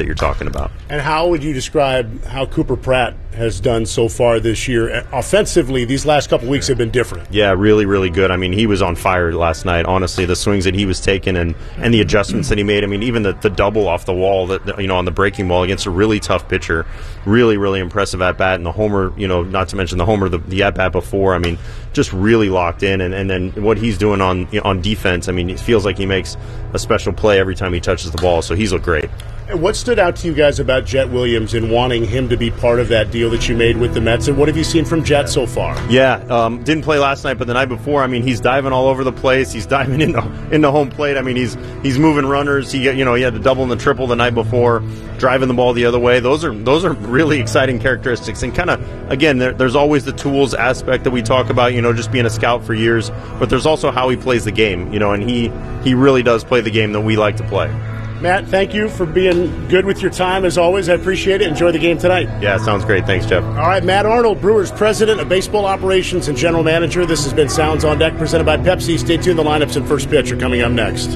that you're talking about. And how would you describe how Cooper Pratt has done so far this year? Offensively, these last couple weeks have been different. Yeah, really, really good. I mean, he was on fire last night. Honestly, the swings that he was taking and the adjustments that he made. I mean, even the double off the wall that on the breaking ball against a really tough pitcher. Really, really impressive at bat. And the homer, not to mention the homer, the at bat before. I mean, just really locked in. And then what he's doing on defense. I mean, it feels like he makes a special play every time he touches the ball. So he's looked great. And what stood out to you guys about Jet Williams and wanting him to be part of that deal that you made with the Mets? And what have you seen from Jet so far? Yeah, didn't play last night, but the night before, I mean, he's diving all over the place. He's diving into home plate. I mean, he's moving runners. He had the double and the triple the night before, driving the ball the other way. Those are really exciting characteristics. And kind of, again, there's always the tools aspect that we talk about, just being a scout for years. But there's also how he plays the game, and he really does play the game that we like to play. Matt, thank you for being good with your time, as always. I appreciate it. Enjoy the game tonight. Yeah, sounds great. Thanks, Jeff. All right, Matt Arnold, Brewers President of Baseball Operations and General Manager. This has been Sounds on Deck, presented by Pepsi. Stay tuned. The lineups and first pitch are coming up next.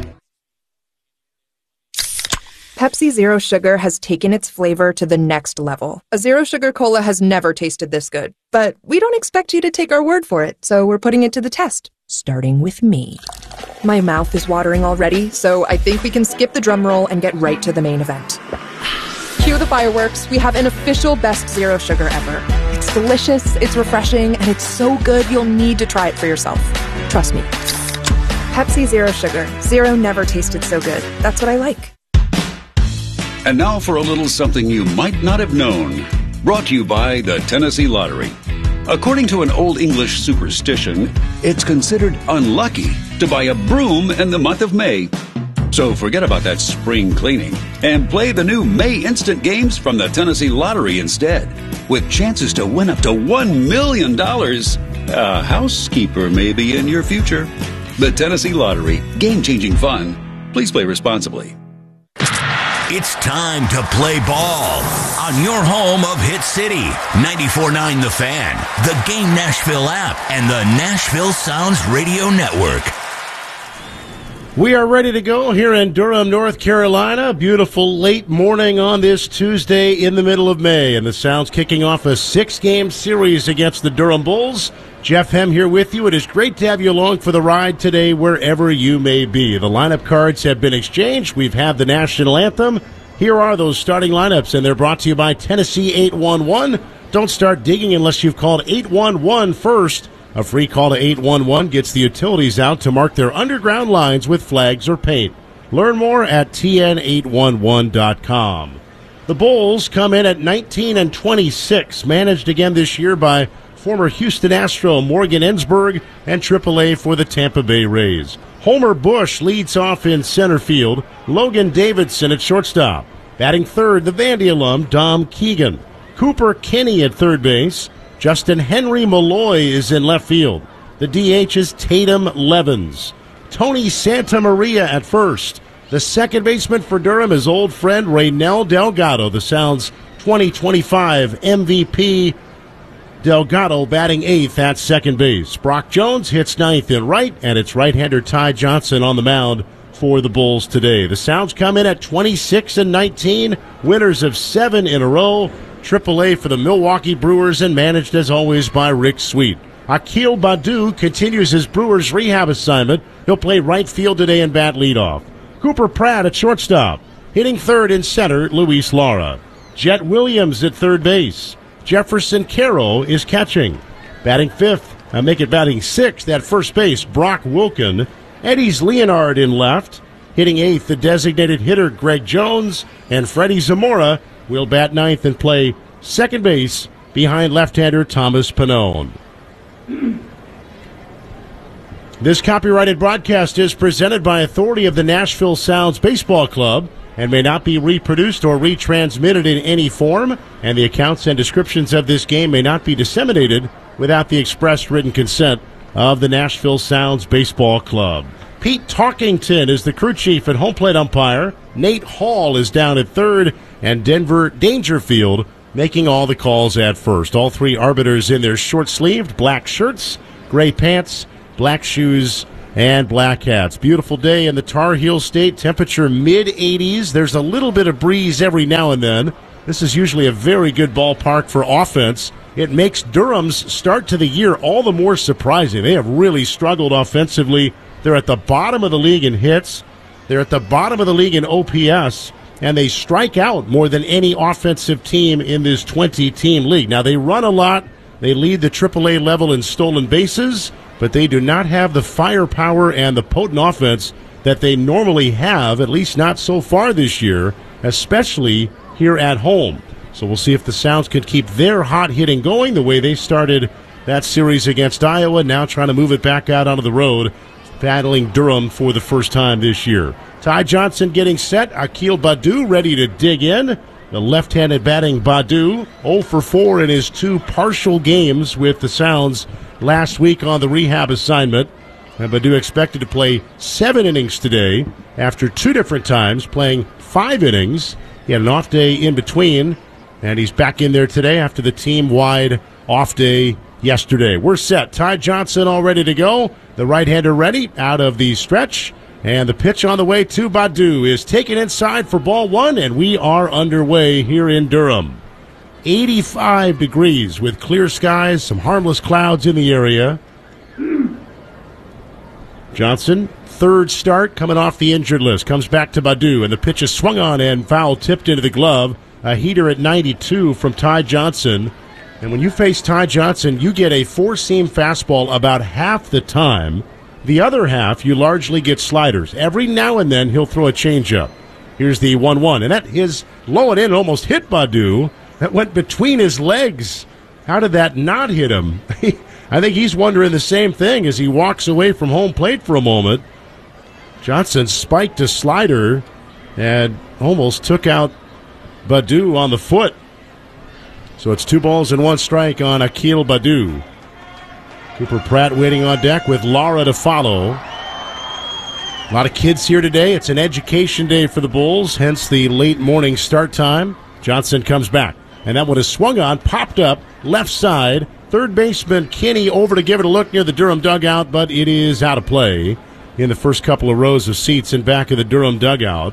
Pepsi Zero Sugar has taken its flavor to the next level. A Zero Sugar Cola has never tasted this good. But we don't expect you to take our word for it, so we're putting it to the test. Starting with me. My mouth is watering already, so I think we can skip the drum roll and get right to the main event. Cue the fireworks. We have an official best Zero Sugar ever. It's delicious, it's refreshing, and it's so good you'll need to try it for yourself. Trust me. Pepsi Zero Sugar. Zero never tasted so good. That's what I like. And now for a little something you might not have known. Brought to you by the Tennessee Lottery. According to an Old English superstition, it's considered unlucky to buy a broom in the month of May. So forget about that spring cleaning and play the new May Instant games from the Tennessee Lottery instead, with chances to win up to $1 million. A housekeeper may be in your future. The Tennessee Lottery. Game-changing fun. Please play responsibly. It's time to play ball on your home of Hit City, 94.9 The Fan, the Game Nashville app, and the Nashville Sounds Radio Network. We are ready to go here in Durham, North Carolina. Beautiful late morning on this Tuesday in the middle of May, and the Sounds kicking off a 6-game series against the Durham Bulls. Jeff Hem here with you. It is great to have you along for the ride today, wherever you may be. The lineup cards have been exchanged. We've had the national anthem. Here are those starting lineups, and they're brought to you by Tennessee 811. Don't start digging unless you've called 811 first. A free call to 811 gets the utilities out to mark their underground lines with flags or paint. Learn more at tn811.com. The Bulls come in at 19-26, managed again this year by former Houston Astro Morgan Ensberg and AAA for the Tampa Bay Rays. Homer Bush leads off in center field. Logan Davidson at shortstop. Batting third, the Vandy alum Dom Keegan. Cooper Kinney at third base. Justin Henry Malloy is in left field. The DH is Tatum Levens. Tony Santamaria at first. The second baseman for Durham is old friend Raynel Delgado, the Sounds 2025 MVP. Delgado batting eighth at second base. Brock Jones hits ninth in right, and it's right-hander Ty Johnson on the mound for the Bulls today. The Sounds come in at 26-19, winners of 7 in a row. AAA for the Milwaukee Brewers and managed as always by Rick Sweet. Akil Baddoo continues his Brewers rehab assignment. He'll play right field today and bat leadoff. Cooper Pratt at shortstop. Hitting third and center, Luis Lara. Jet Williams at third base. Jefferson Caro is catching. Batting sixth at first base, Brock Wilken. Eddie's Leonard in left. Hitting eighth, the designated hitter, Greg Jones. And Freddie Zamora will bat ninth and play second base behind left-hander Thomas Pannone. This copyrighted broadcast is presented by authority of the Nashville Sounds Baseball Club and may not be reproduced or retransmitted in any form, and the accounts and descriptions of this game may not be disseminated without the express written consent of the Nashville Sounds Baseball Club. Pete Talkington is the crew chief and home plate umpire. Nate Hall is down at third, and Denver Dangerfield making all the calls at first. All three arbiters in their short-sleeved black shirts, gray pants, black shoes, and Black Hats. Beautiful day in the Tar Heel State. Temperature mid-80s. There's a little bit of breeze every now and then. This is usually a very good ballpark for offense. It makes Durham's start to the year all the more surprising. They have really struggled offensively. They're at the bottom of the league in hits. They're at the bottom of the league in OPS. And they strike out more than any offensive team in this 20-team league. Now, they run a lot. They lead the AAA level in stolen bases, but they do not have the firepower and the potent offense that they normally have, at least not so far this year, especially here at home. So we'll see if the Sounds can keep their hot hitting going the way they started that series against Iowa, now trying to move it back out onto the road, battling Durham for the first time this year. Ty Johnson getting set. Akil Baddoo ready to dig in. The left-handed batting Baddoo, 0 for 4 in his 2 partial games with the Sounds last week on the rehab assignment. And Baddoo expected to play 7 innings today after 2 different times playing 5 innings. He had an off day in between, and he's back in there today after the team-wide off day yesterday. We're set. Ty Johnson all ready to go. The right-hander ready out of the stretch. And the pitch on the way to Baddoo is taken inside for ball 1, and we are underway here in Durham. 85 degrees with clear skies, some harmless clouds in the area. Johnson, third start, coming off the injured list, comes back to Baddoo, and the pitch is swung on and foul tipped into the glove. A heater at 92 from Ty Johnson. And when you face Ty Johnson, you get a four-seam fastball about half the time. The other half, you largely get sliders. Every now and then, he'll throw a changeup. Here's the 1-1. And that is low and in, almost hit Baddoo. That went between his legs. How did that not hit him? I think he's wondering the same thing as he walks away from home plate for a moment. Johnson spiked a slider and almost took out Baddoo on the foot. So it's 2 balls and 1 strike on Akil Baddoo. Cooper Pratt waiting on deck with Lara to follow. A lot of kids here today. It's an education day for the Bulls, hence the late morning start time. Johnson comes back, and that one is swung on, popped up, left side. Third baseman Kinney over to give it a look near the Durham dugout, but it is out of play in the first couple of rows of seats in back of the Durham dugout.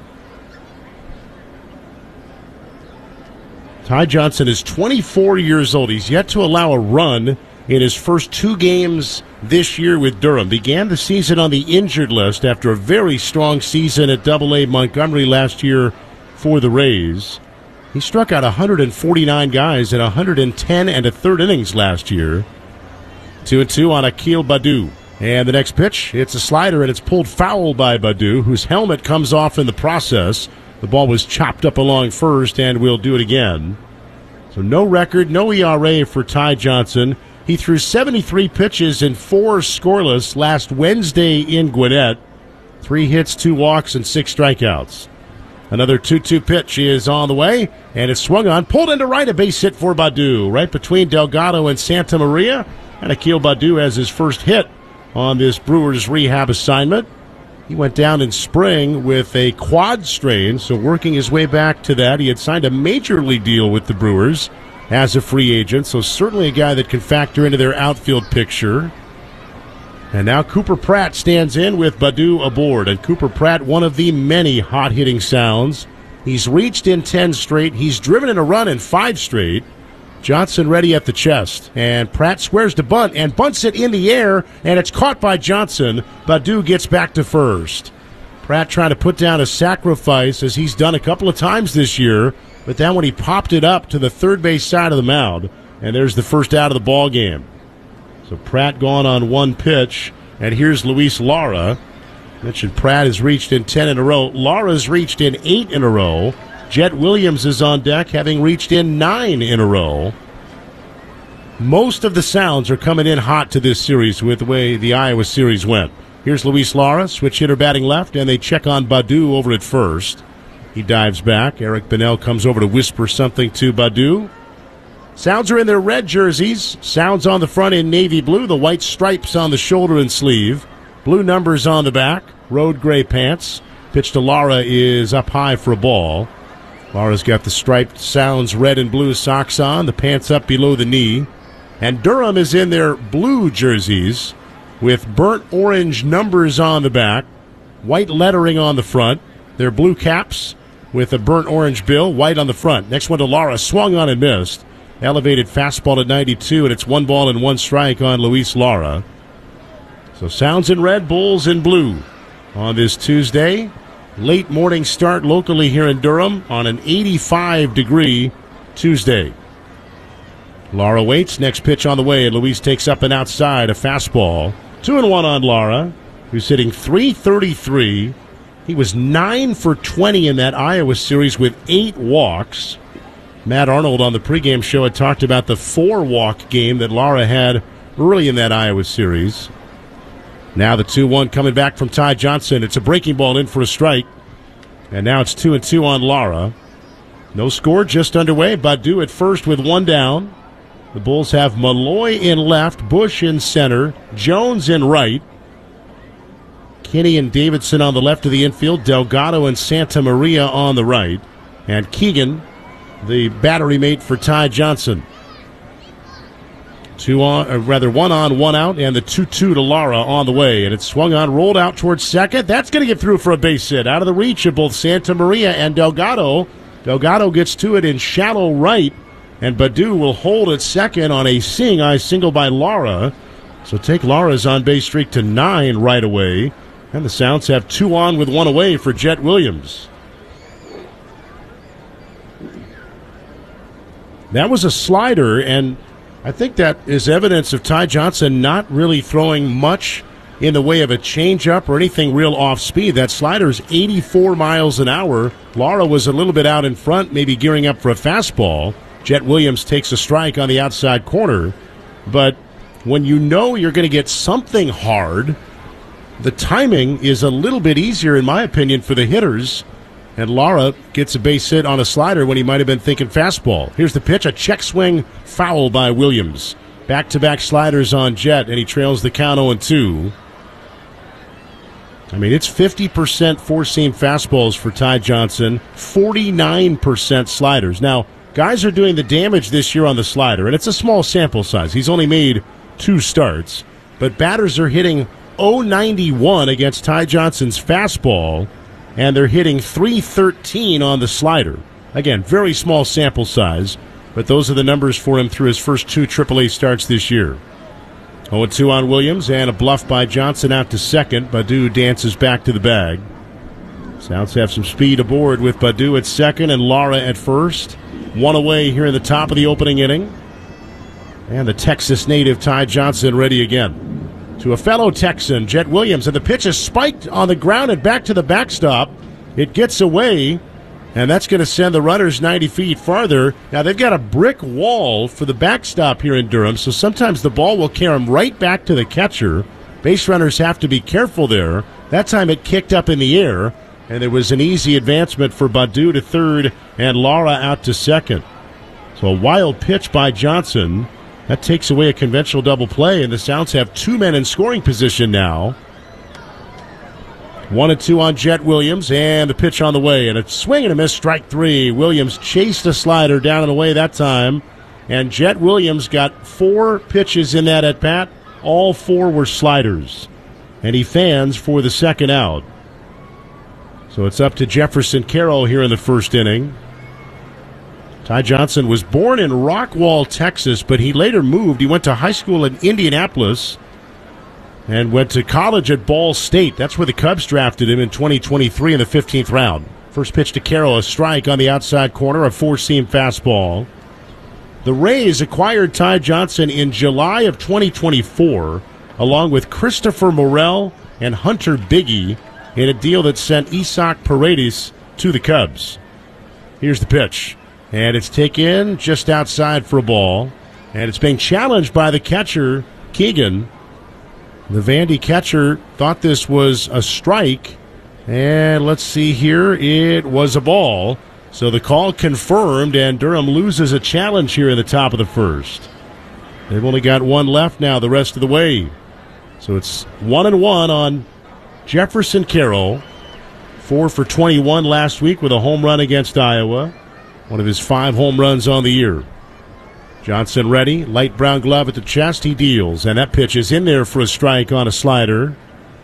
Ty Johnson is 24 years old. He's yet to allow a run in his first 2 games this year with Durham. Began the season on the injured list after a very strong season at AA Montgomery last year for the Rays. He struck out 149 guys in 110 and a third innings last year. 2-2 on Akil Baddoo. And the next pitch, it's a slider, and it's pulled foul by Baddoo, whose helmet comes off in the process. The ball was chopped up along first, and we'll do it again. So no record, no ERA for Ty Johnson. He threw 73 pitches and 4 scoreless last Wednesday in Gwinnett. 3 hits, 2 walks, and 6 strikeouts. Another 2-2 pitch is on the way, and it's swung on, pulled into right, a base hit for Baddoo. Right between Delgado and Santa Maria, and Akil Baddoo has his first hit on this Brewers rehab assignment. He went down in spring with a quad strain, so working his way back to that. He had signed a major league deal with the Brewers as a free agent, so certainly a guy that can factor into their outfield picture. And now Cooper Pratt stands in with Baddoo aboard, and Cooper Pratt, one of the many hot-hitting Sounds. He's reached in 10 straight. He's driven in a run in 5 straight. Johnson ready at the chest, and Pratt squares to bunt and bunts it in the air, and it's caught by Johnson. Baddoo gets back to first. Pratt trying to put down a sacrifice, as he's done a couple of times this year, but then when he popped it up to the third base side of the mound, and there's the first out of the ball game. So Pratt gone on 1 pitch, and here's Luis Lara. Mentioned Pratt has reached in 10 in a row. Lara's reached in 8 in a row. Jet Williams is on deck, having reached in 9 in a row. Most of the Sounds are coming in hot to this series with the way the Iowa series went. Here's Luis Lara, switch hitter batting left, and they check on Baddoo over at first. He dives back. Eric Bennell comes over to whisper something to Baddoo. Sounds are in their red jerseys. Sounds on the front in navy blue, the white stripes on the shoulder and sleeve. Blue numbers on the back, road gray pants. Pitch to Lara is up high for a ball. Lara's got the striped Sounds red and blue socks on, the pants up below the knee. And Durham is in their blue jerseys with burnt orange numbers on the back, white lettering on the front. They're blue caps with a burnt orange bill, white on the front. Next one to Lara, swung on and missed. Elevated fastball at 92, and it's 1 strike on Luis Lara. So Sounds in red, Bulls in blue on this Tuesday. Late morning start locally here in Durham on an 85-degree Tuesday. Lara waits. Next pitch on the way, and Luis takes up and outside a fastball. 2-1 on Lara, who's hitting .333. He was 9 for 20 in that Iowa series with 8 walks. Matt Arnold on the pregame show had talked about the 4-walk game that Lara had early in that Iowa series. Now the 2-1 coming back from Ty Johnson. It's a breaking ball in for a strike. And now it's 2-2 on Lara. No score, just underway. Badu at first with 1 down. The Bulls have Malloy in left, Bush in center, Jones in right. Kinney and Davidson on the left of the infield, Delgado and Santa Maria on the right. And Keegan, the battery mate for Ty Johnson. 1 on, 1 out, and the 2-2 to Lara on the way. And it's swung on, rolled out towards second. That's going to get through for a base hit. Out of the reach of both Santa Maria and Delgado. Delgado gets to it in shallow right, and Badu will hold at second on a seeing-eye single by Lara. So take Lara's on-base streak to 9 right away. And the Sounds have 2 on with 1 away for Jet Williams. That was a slider, and I think that is evidence of Ty Johnson not really throwing much in the way of a changeup or anything real off speed. That slider is 84 miles an hour. Lara was a little bit out in front, maybe gearing up for a fastball. Jet Williams takes a strike on the outside corner. But when you know you're going to get something hard, the timing is a little bit easier, in my opinion, for the hitters. And Lara gets a base hit on a slider when he might have been thinking fastball. Here's the pitch, a check swing foul by Williams. Back-to-back sliders on Jet, and he trails the count 0-2. I mean, it's 50% four-seam fastballs for Ty Johnson, 49% sliders. Now, guys are doing the damage this year on the slider, and it's a small sample size. He's only made 2 starts. But batters are hitting .091 against Ty Johnson's fastball, and they're hitting .313 on the slider. Again, very small sample size, but those are the numbers for him through his first 2 AAA starts this year. 0-2 on Williams, and a bluff by Johnson out to second. Badu dances back to the bag. Sounds have some speed aboard with Badu at second and Lara at first. 1 away here in the top of the opening inning. And the Texas native Ty Johnson ready again. To a fellow Texan, Jet Williams, and the pitch is spiked on the ground and back to the backstop. It gets away, and that's going to send the runners 90 feet farther. Now, they've got a brick wall for the backstop here in Durham, so sometimes the ball will carry them right back to the catcher. Base runners have to be careful there. That time it kicked up in the air, and there was an easy advancement for Badu to third and Lara out to second. So a wild pitch by Johnson. That takes away a conventional double play, and the Sounds have 2 men in scoring position now. 1-2 on Jet Williams, and the pitch on the way, and a swing and a miss, strike 3. Williams chased a slider down and away that time, and Jet Williams got 4 pitches in that at-bat. All 4 were sliders, and he fans for the second out. So it's up to Jefferson Carroll here in the first inning. Ty Johnson was born in Rockwall, Texas, but he later moved. He went to high school in Indianapolis and went to college at Ball State. That's where the Cubs drafted him in 2023 in the 15th round. First pitch to Carroll, a strike on the outside corner, a four-seam fastball. The Rays acquired Ty Johnson in July of 2024, along with Christopher Morel and Hunter Biggie, in a deal that sent Isaac Paredes to the Cubs. Here's the pitch. And it's taken just outside for a ball. And it's being challenged by the catcher, Keegan. The Vandy catcher thought this was a strike. And let's see here. It was a ball. So the call confirmed, and Durham loses a challenge here in the top of the first. They've only got 1 left now the rest of the way. So it's 1-1 on Jefferson Carroll. 4 for 21 last week with a home run against Iowa. One of his 5 home runs on the year. Johnson ready, light brown glove at the chest, he deals, and that pitch is in there for a strike on a slider.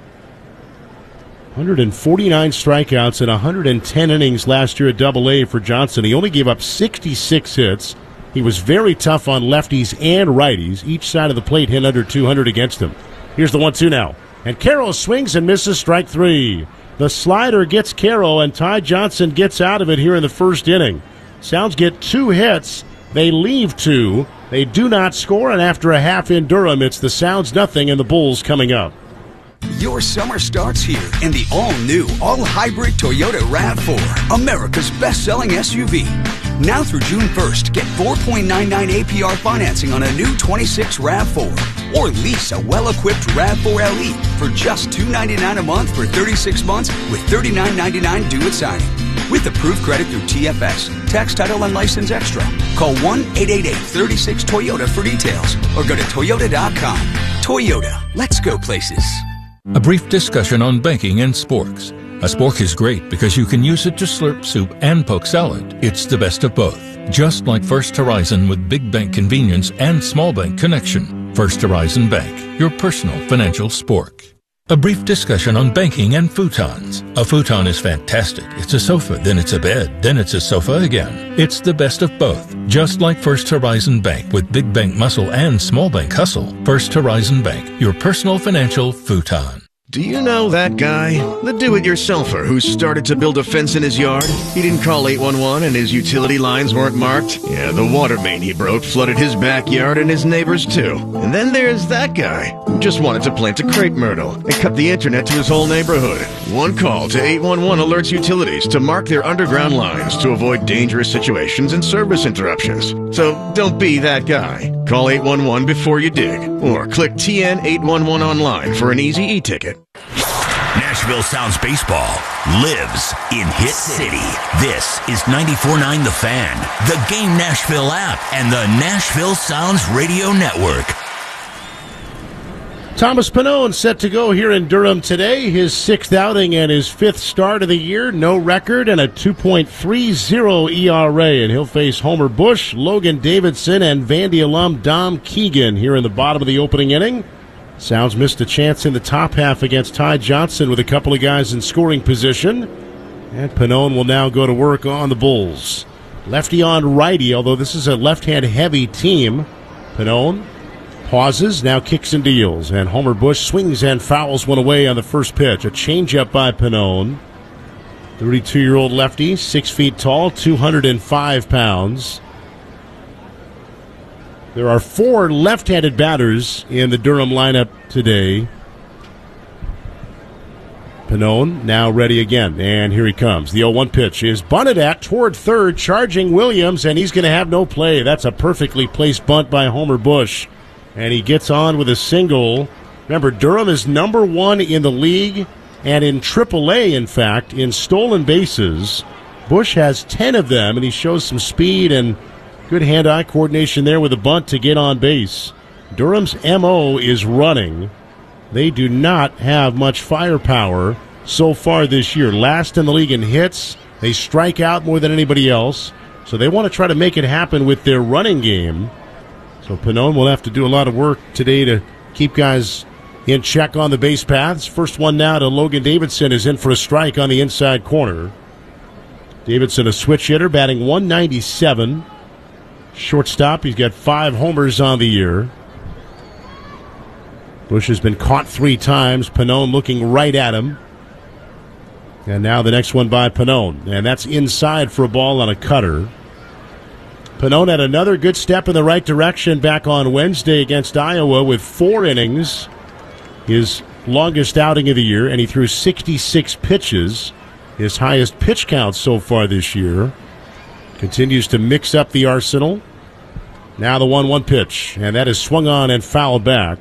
149 strikeouts and 110 innings last year at AA for Johnson. He only gave up 66 hits. He was very tough on lefties and righties. Each side of the plate hit under 200 against him. Here's the 1-2 now. And Carroll swings and misses, strike 3. The slider gets Carroll, and Ty Johnson gets out of it here in the first inning. Sounds get 2 hits. They leave 2. They do not score, and after a half in Durham, it's the Sounds nothing and the Bulls coming up. Your summer starts here in the all-new, all-hybrid Toyota RAV4, America's best-selling SUV. Now through June 1st, get 4.99 APR financing on a new 26 RAV4. Or lease a well-equipped RAV4 LE for just $299 a month for 36 months with $39.99 due at signing. With approved credit through TFS, tax, title, and license extra. Call 1-888-36-TOYOTA for details or go to Toyota.com. Toyota, let's go places. A brief discussion on banking and sporks. A spork is great because you can use it to slurp soup and poke salad. It's the best of both. Just like First Horizon with big bank convenience and small bank connection. First Horizon Bank, your personal financial spork. A brief discussion on banking and futons. A futon is fantastic. It's a sofa, then it's a bed, then it's a sofa again. It's the best of both. Just like First Horizon Bank with big bank muscle and small bank hustle. First Horizon Bank, your personal financial futon. Do you know that guy? The do-it-yourselfer who started to build a fence in his yard? He didn't call 811 and his utility lines weren't marked? Yeah, the water main he broke flooded his backyard and his neighbors too. And then there's that guy who just wanted to plant a crepe myrtle and cut the internet to his whole neighborhood. One call to 811 alerts utilities to mark their underground lines to avoid dangerous situations and service interruptions. So don't be that guy. Call 811 before you dig, or click TN811 online for an easy e-ticket. Nashville Sounds baseball lives in Hit City. This is 94.9 The Fan, the Game Nashville app, and the Nashville Sounds Radio Network. Thomas Pannone set to go here in Durham today. His 6th outing and his 5th start of the year. No record and a 2.30 ERA. And he'll face Homer Bush, Logan Davidson, and Vandy alum Dom Keegan here in the bottom of the opening inning. Sounds missed a chance in the top half against Ty Johnson with a couple of guys in scoring position. And Pannone will now go to work on the Bulls. Lefty on righty, although this is a left-hand heavy team. Pannone pauses, now kicks and deals, and Homer Bush swings and fouls one away on the first pitch. A changeup by Pannone. 32-year-old lefty, 6 feet tall, 205 pounds. There are 4 left-handed batters in the Durham lineup today. Pannone now ready again, and here he comes. The 0-1 pitch is bunted at toward third, charging Williams, and he's going to have no play. That's a perfectly placed bunt by Homer Bush. And he gets on with a single. Remember, Durham is number 1 in the league and in AAA, in fact, in stolen bases. Bush has 10 of them, and he shows some speed and good hand-eye coordination there with a bunt to get on base. Durham's MO is running. They do not have much firepower so far this year. Last in the league in hits. They strike out more than anybody else. So they want to try to make it happen with their running game. So Pannone will have to do a lot of work today to keep guys in check on the base paths. First one now to Logan Davidson is in for a strike on the inside corner. Davidson, a switch hitter, batting 197. Shortstop, he's got 5 homers on the year. Bush has been caught 3 times. Pannone looking right at him. And now the next one by Pannone. And that's inside for a ball on a cutter. Pannone had another good step in the right direction back on Wednesday against Iowa with 4 innings. His longest outing of the year, and he threw 66 pitches. His highest pitch count so far this year. Continues to mix up the arsenal. Now the 1-1 pitch, and that is swung on and fouled back.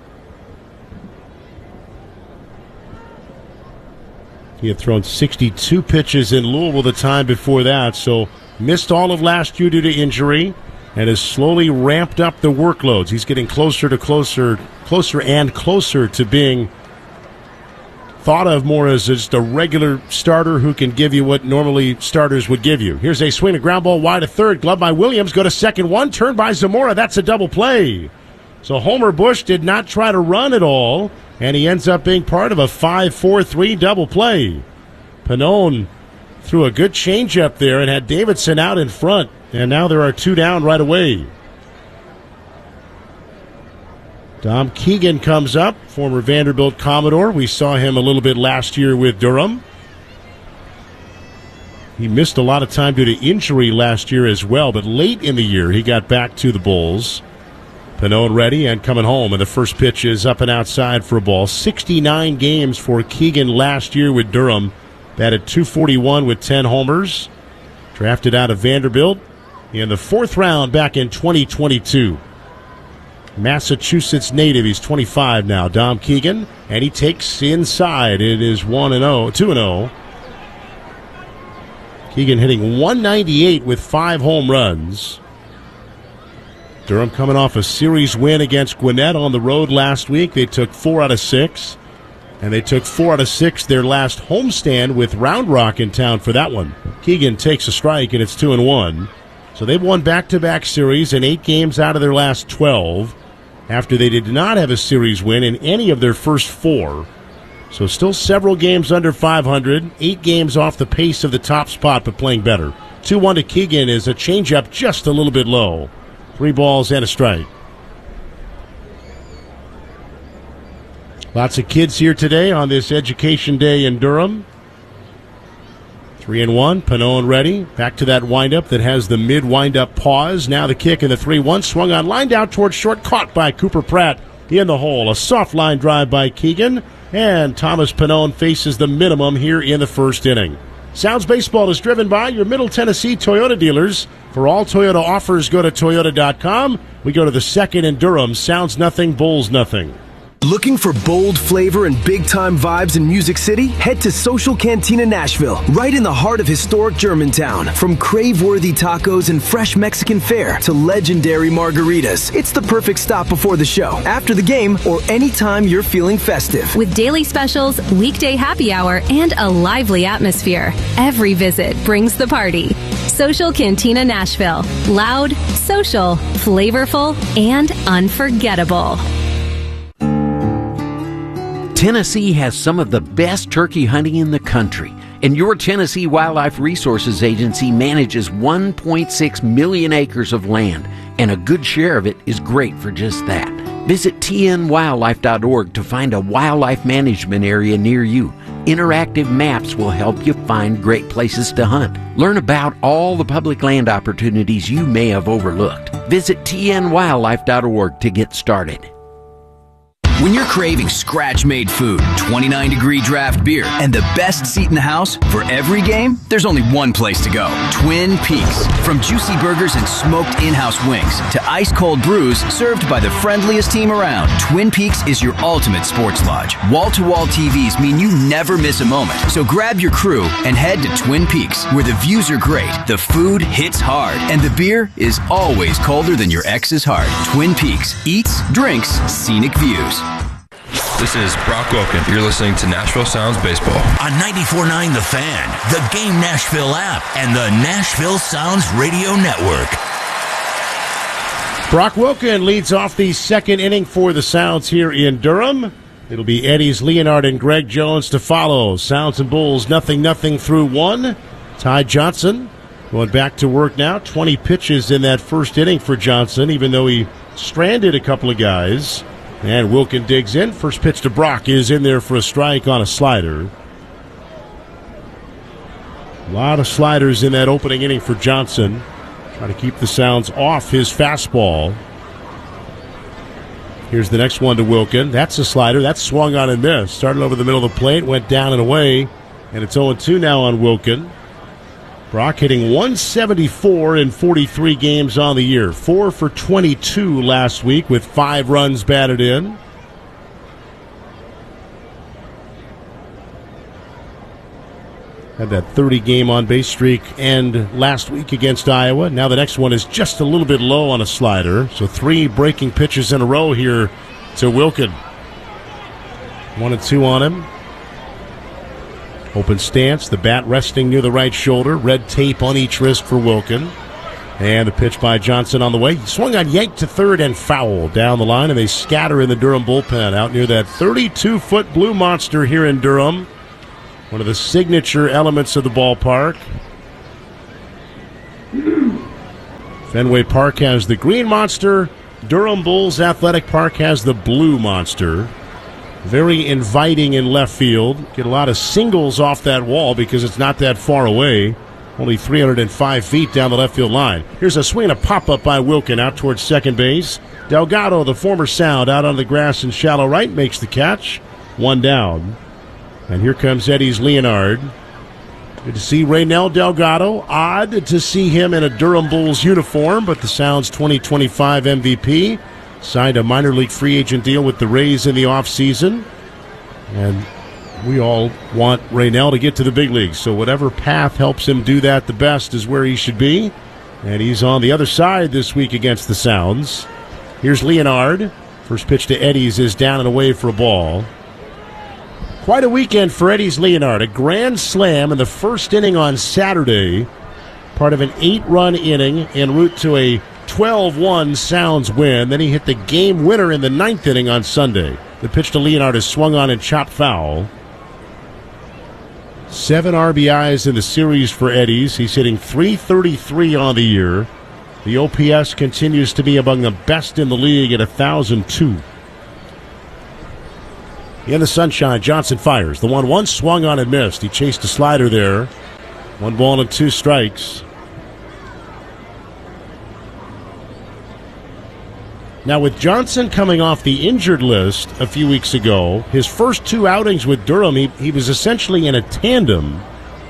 He had thrown 62 pitches in Louisville the time before that, so missed all of last year due to injury and has slowly ramped up the workloads. He's getting closer and closer to being thought of more as just a regular starter who can give you what normally starters would give you. Here's a swing, a ground ball wide to third. Glove by Williams. Go to second, one. Turn by Zamora. That's a double play. So Homer Bush did not try to run at all, and he ends up being part of a 5-4-3 double play. Pannone threw a good changeup there and had Davidson out in front, and now there are two down right away. Dom Keegan comes up, former Vanderbilt Commodore. We saw him a little bit last year with Durham. He missed a lot of time due to injury last year as well, but late in the year he got back to the Bulls. Pannone ready and coming home, and the first pitch is up and outside for a ball. 69 games for Keegan last year with Durham. Batted .241 with 10 homers. Drafted out of Vanderbilt in the fourth round back in 2022. Massachusetts native. He's 25 now, Dom Keegan, and he takes inside. It is 2-0. Keegan hitting 198 with 5 home runs. Durham coming off a series win against Gwinnett on the road last week. They took 4 out of 6, and they took 4 out of 6 their last homestand with Round Rock in town for that one. Keegan takes a strike, and it's 2-1. So they've won back-to-back series in 8 games out of their last 12. After they did not have a series win in any of their first 4. So still several games under 500, 8 games off the pace of the top spot, but playing better. 2-1 to Keegan is a changeup just a little bit low. 3 balls and a strike. Lots of kids here today on this Education Day in Durham. 3-1, Pannone ready. Back to that windup that has the mid-windup pause. Now the kick and the 3-1. Swung on, lined out towards short. Caught by Cooper Pratt in the hole. A soft line drive by Keegan. And Thomas Pannone faces the minimum here in the first inning. Sounds Baseball is driven by your Middle Tennessee Toyota dealers. For all Toyota offers, go to Toyota.com. We go to the second in Durham. Sounds nothing, Bulls nothing. Looking for bold flavor and big-time vibes in Music City? Head to Social Cantina Nashville, right in the heart of historic Germantown. From crave-worthy tacos and fresh Mexican fare to legendary margaritas, it's the perfect stop before the show, after the game, or anytime you're feeling festive. With daily specials, weekday happy hour, and a lively atmosphere, every visit brings the party. Social Cantina Nashville. Loud, social, flavorful, and unforgettable. Tennessee has some of the best turkey hunting in the country, and your Tennessee Wildlife Resources Agency manages 1.6 million acres of land, and a good share of it is great for just that. Visit tnwildlife.org to find a wildlife management area near you. Interactive maps will help you find great places to hunt. Learn about all the public land opportunities you may have overlooked. Visit tnwildlife.org to get started. When you're craving scratch-made food, 29-degree draft beer, and the best seat in the house for every game, there's only one place to go. Twin Peaks. From juicy burgers and smoked in-house wings to ice-cold brews served by the friendliest team around, Twin Peaks is your ultimate sports lodge. Wall-to-wall TVs mean you never miss a moment. So grab your crew and head to Twin Peaks, where the views are great, the food hits hard, and the beer is always colder than your ex's heart. Twin Peaks. Eats, drinks, scenic views. This is Brock Wilken. You're listening to Nashville Sounds Baseball. On 94.9 The Fan, the Game Nashville app, and the Nashville Sounds Radio Network. Brock Wilken leads off the second inning for the Sounds here in Durham. It'll be Eddie's Leonard and Greg Jones to follow. Sounds and Bulls 0-0 through 1. Ty Johnson going back to work now. 20 pitches in that first inning for Johnson, even though he stranded a couple of guys. And Wilken digs in. First pitch to Brock is in there for a strike on a slider. A lot of sliders in that opening inning for Johnson. Trying to keep the Sounds off his fastball. Here's the next one to Wilken. That's a slider. That's swung on and missed. Started over the middle of the plate, went down and away. And it's 0-2 now on Wilken. Brock hitting 174 in 43 games on the year. 4 for 22 last week with 5 runs batted in. Had that 30-game on-base streak end last week against Iowa. Now the next one is just a little bit low on a slider. So 3 breaking pitches in a row here to Wilken. 1-2 on him. Open stance, the bat resting near the right shoulder, red tape on each wrist for Wilkin. And the pitch by Johnson on the way. He swung on, yanked to third, and foul down the line, and they scatter in the Durham bullpen out near that 32-foot blue monster here in Durham. One of the signature elements of the ballpark. Fenway Park has the green monster. Durham Bulls Athletic Park has the blue monster. Very inviting in left field. Get a lot of singles off that wall because it's not that far away. Only 305 feet down the left field line. Here's a swing and a pop-up by Wilkin out towards second base. Delgado, the former Sound, out on the grass in shallow right, makes the catch. One down. And here comes Eddie's Leonard. Good to see Raynel Delgado. Odd to see him in a Durham Bulls uniform, but the Sound's 2025 MVP. Signed a minor league free agent deal with the Rays in the offseason. And we all want Raynel to get to the big leagues, so whatever path helps him do that the best is where he should be. And he's on the other side this week against the Sounds. Here's Leonard. First pitch to Eddie's is down and away for a ball. Quite a weekend for Eddie's Leonard. A grand slam in the first inning on Saturday. Part of an 8-run inning en route to a 12-1 Sounds win. Then he hit the game winner in the 9th inning on Sunday. The pitch to Leonard is swung on and chopped foul. 7 RBIs in the series for Eddie's. He's hitting .333 on the year. The OPS continues to be among the best in the league at 1,002. In the sunshine, Johnson fires. The 1-1 swung on and missed. He chased a slider there. 1 ball and 2 strikes. Now, with Johnson coming off the injured list a few weeks ago, his first 2 outings with Durham, he was essentially in a tandem.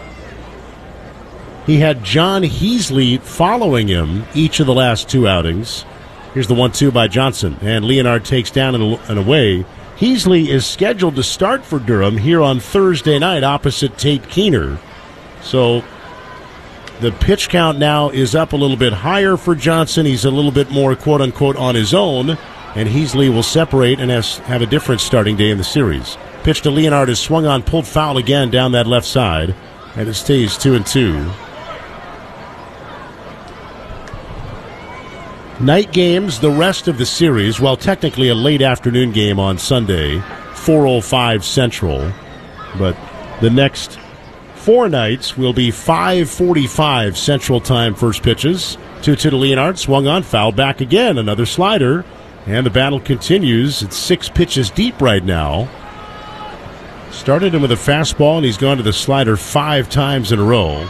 He had John Heasley following him each of the last 2 outings. Here's the 1-2 by Johnson, and Leonard takes down and away. Heasley is scheduled to start for Durham here on Thursday night opposite Tate Keener. So the pitch count now is up a little bit higher for Johnson. He's a little bit more, quote-unquote, on his own, and Heasley will separate and have a different starting day in the series. Pitch to Leonard is swung on, pulled foul again down that left side, and it stays 2-2. Night games the rest of the series, well, technically a late afternoon game on Sunday, 4:05 Central, but the next 4 nights will be 5:45 Central Time first pitches. 2-2 to Leonard, swung on, fouled back again, another slider, and the battle continues. It's 6 pitches deep right now. Started him with a fastball, and he's gone to the slider 5 times in a row.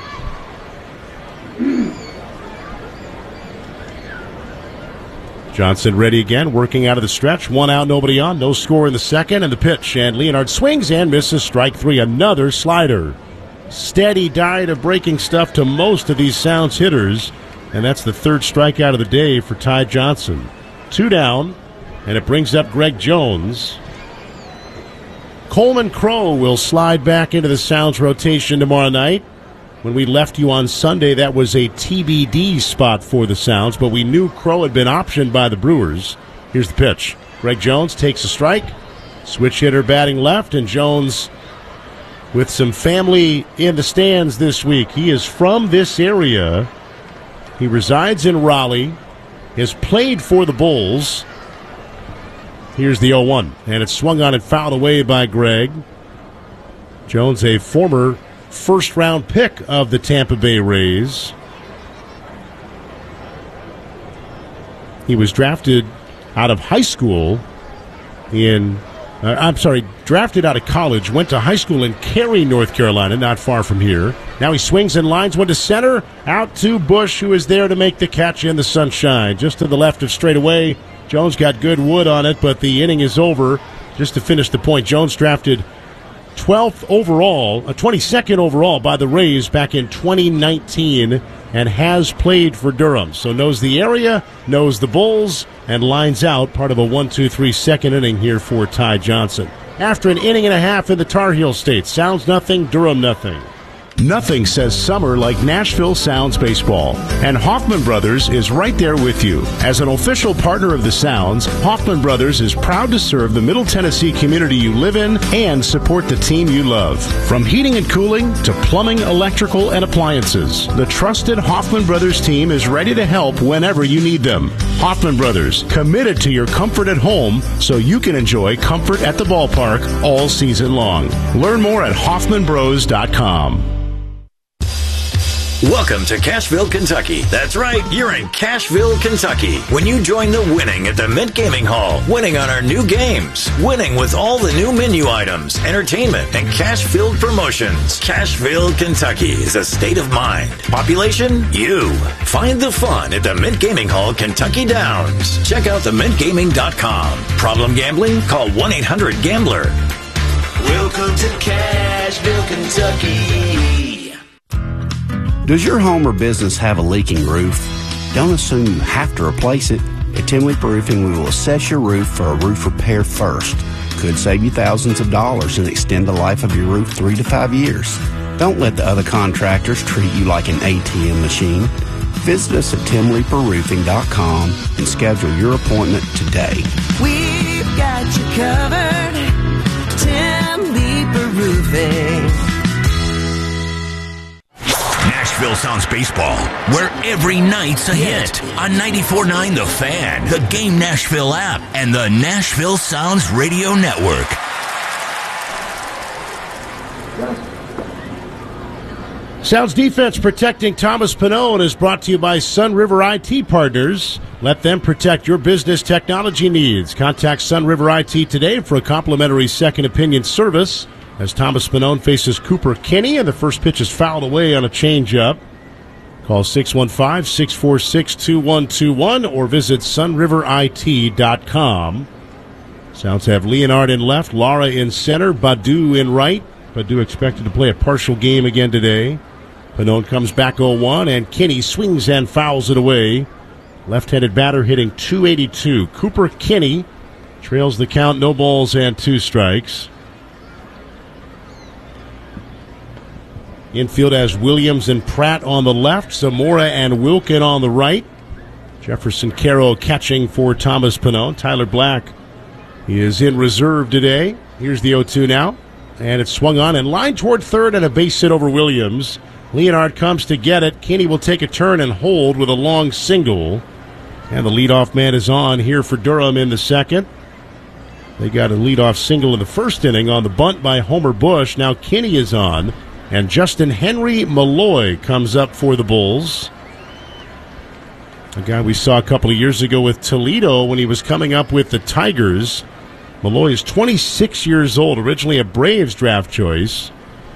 Johnson ready again, working out of the stretch. 1 out, nobody on, no score in the second, and the pitch, and Leonard swings and misses. Strike 3, another slider. Steady diet of breaking stuff to most of these Sounds hitters, and that's the 3rd strikeout of the day for Ty Johnson. 2 down, and it brings up Greg Jones. Coleman Crow will slide back into the Sounds rotation tomorrow night. When we left you on Sunday, that was a TBD spot for the Sounds, but we knew Crow had been optioned by the Brewers. Here's the pitch. Greg Jones takes a strike. Switch hitter batting left, and Jones with some family in the stands this week. He is from this area. He resides in Raleigh, has played for the Bulls. Here's the 0-1, and it's swung on and fouled away by Greg. Jones, a former first-round pick of the Tampa Bay Rays. He was drafted out of high school drafted out of college, went to high school in Cary, North Carolina, not far from here. Now he swings and lines one to center, out to Bush, who is there to make the catch in the sunshine. Just to the left of straightaway. Jones got good wood on it, but the inning is over. Just to finish the point, Jones drafted 22nd overall by the Rays back in 2019 and has played for Durham. So knows the area, knows the Bulls, and lines out part of a 1-2-3 second inning here for Ty Johnson. After an inning and a half in the Tar Heel State, Sounds nothing, Durham nothing. Nothing says summer like Nashville Sounds baseball. And Hoffman Brothers is right there with you. As an official partner of the Sounds, Hoffman Brothers is proud to serve the Middle Tennessee community you live in and support the team you love. From heating and cooling to plumbing, electrical, and appliances, the trusted Hoffman Brothers team is ready to help whenever you need them. Hoffman Brothers, committed to your comfort at home so you can enjoy comfort at the ballpark all season long. Learn more at hoffmanbros.com. Welcome to Cashville, Kentucky. That's right, you're in Cashville, Kentucky. When you join the winning at the Mint Gaming Hall, winning on our new games, winning with all the new menu items, entertainment, and cash-filled promotions. Cashville, Kentucky is a state of mind. Population? You. Find the fun at the Mint Gaming Hall, Kentucky Downs. Check out themintgaming.com. Problem gambling? Call 1-800-GAMBLER. Welcome to Cashville, Kentucky. Does your home or business have a leaking roof? Don't assume you have to replace it. At Tim Leeper Roofing, we will assess your roof for a roof repair first. Could save you thousands of dollars and extend the life of your roof 3 to 5 years. Don't let the other contractors treat you like an ATM machine. Visit us at timleeperroofing.com and schedule your appointment today. We've got you covered. Tim Leeper Roofing. Nashville Sounds baseball, where every night's a hit on 94.9 The Fan, the Game Nashville app, and the Nashville Sounds Radio Network. Sounds defense protecting Thomas Pannone is brought to you by Sun River IT Partners. Let them protect your business technology needs. Contact Sun River IT today for a complimentary second opinion service. As Thomas Pannone faces Cooper Kinney, and the first pitch is fouled away on a changeup. Call 615-646-2121 or visit sunriverit.com. Sounds have Leonard in left, Lara in center, Badu in right. Badu expected to play a partial game again today. Pannone comes back 0-1, and Kinney swings and fouls it away. Left-handed batter hitting .282. Cooper Kinney trails the count, no balls and 2 strikes. Infield has Williams and Pratt on the left, Zamora and Wilkin on the right. Jefferson Caro catching for Thomas Pannone. Tyler Black is in reserve today. Here's the 0-2 now. And it's swung on and lined toward third, and a base hit over Williams. Leonard comes to get it. Kinney will take a turn and hold with a long single. And the leadoff man is on here for Durham in the second. They got a leadoff single in the first inning on the bunt by Homer Bush. Now Kinney is on. And Justin Henry Malloy comes up for the Bulls. A guy we saw a couple of years ago with Toledo when he was coming up with the Tigers. Malloy is 26 years old, originally a Braves draft choice.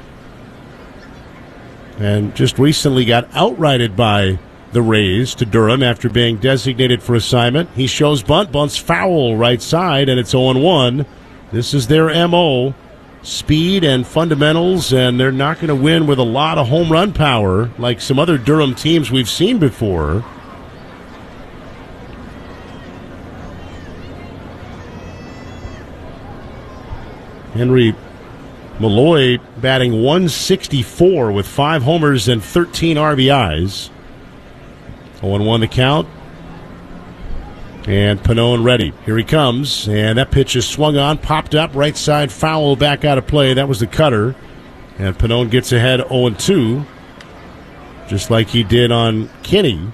And just recently got outrighted by the Rays to Durham after being designated for assignment. He shows bunt, bunts foul right side, and it's 0-1. This is their M.O. Speed and fundamentals, and they're not going to win with a lot of home run power like some other Durham teams we've seen before. Henry Malloy batting .164 with 5 homers and 13 RBIs. 0-1 the count. And Pannone ready. Here he comes. And that pitch is swung on, popped up, right side foul, back out of play. That was the cutter. And Pannone gets ahead 0-2, just like he did on Kinney.